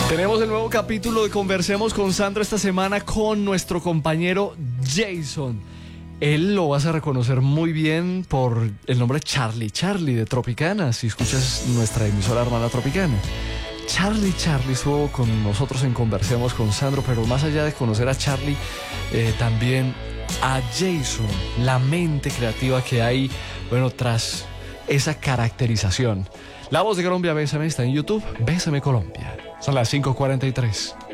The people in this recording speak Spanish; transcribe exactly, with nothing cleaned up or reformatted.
Tenemos el nuevo capítulo de Conversemos con Sandro esta semana con nuestro compañero Jason. Él lo vas a reconocer muy bien por el nombre Charlie Charlie de Tropicana, si escuchas nuestra emisora hermana Tropicana. Charlie Charlie estuvo con nosotros en Conversemos con Sandro, pero más allá de conocer a Charlie, eh, también a Jason, la mente creativa que hay, bueno, tras esa caracterización. La Voz de Colombia, Bésame, está en YouTube. Bésame Colombia. Son las cinco cuarenta y tres.